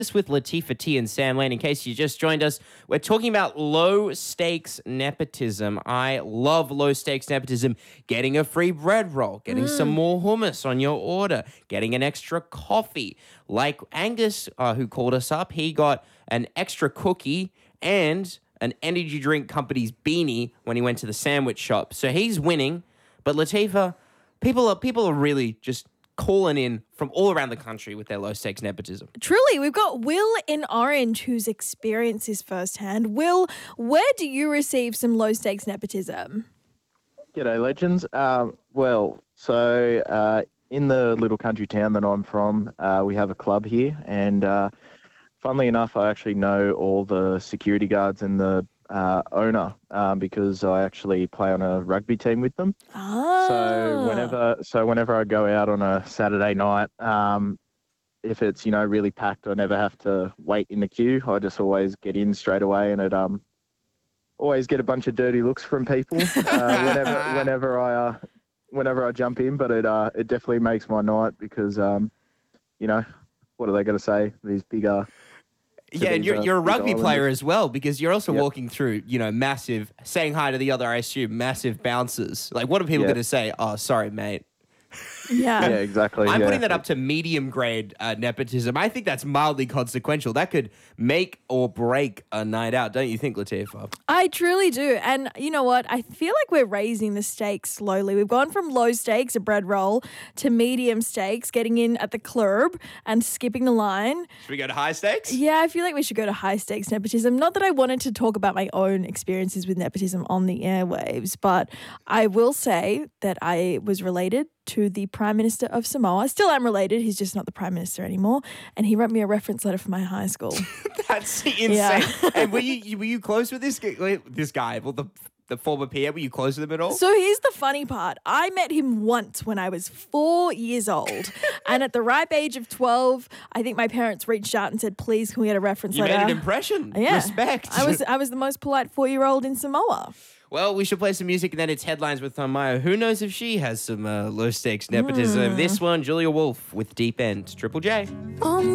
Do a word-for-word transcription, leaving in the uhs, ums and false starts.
This with Latifah T and Sam Lane. In case you just joined us, we're talking about low stakes nepotism. I love low stakes nepotism. Getting a free bread roll, getting some more hummus on your order, getting an extra coffee. Like Angus, uh, who called us up, he got an extra cookie and an energy drink company's beanie when he went to the sandwich shop. So he's winning. But Latifah, people are people are really just calling in from all around the country with their low stakes nepotism. Truly, we've got Will in Orange who's experienced this firsthand. Will, where do you receive some low stakes nepotism? G'day, legends. Um, well, so uh, in the little country town that I'm from, uh, we have a club here, and uh, funnily enough, I actually know all the security guards and the uh, owner um, because I actually play on a rugby team with them. Ah. So whenever, so whenever I go out on a Saturday night, um, if it's you know really packed, I never have to wait in the queue. I just always get in straight away, and it um always get a bunch of dirty looks from people uh, whenever whenever I uh, whenever I jump in. But it uh it definitely makes my night because um you know what are they going to say? These big uh Yeah, and these, you're, uh, you're a big rugby islanders. player as well because you're also Yep. walking through, you know, massive, saying hi to the other, I assume, massive bouncers. Like, what are people Yeah. going to say? Oh, sorry, mate. Yeah. Yeah, exactly. I'm yeah. putting that up to medium grade uh, nepotism. I think that's mildly consequential. That could make or break a night out, don't you think, Latifah? I truly do. And you know what? I feel like we're raising the stakes slowly. We've gone from low stakes, a bread roll, to medium stakes, getting in at the club and skipping the line. Should we go to high stakes? Yeah, I feel like we should go to high stakes nepotism. Not that I wanted to talk about my own experiences with nepotism on the airwaves, but I will say that I was related to the Prime Minister of Samoa. Still am related. He's just not the Prime Minister anymore. And he wrote me a reference letter for my high school. That's insane. Yeah. And were you were you close with this guy? This guy, well, the the former P M? Were you close with him at all? So here's the funny part. I met him once when I was four years old. And at the ripe age of twelve, I think my parents reached out and said, please, can we get a reference you letter? made an impression. Yeah. Respect. I was I was the most polite four-year-old in Samoa. Well, we should play some music and then it's headlines with Maya. Who knows if she has some uh, low stakes nepotism? This one, Julia Wolf with Deep End, Triple J.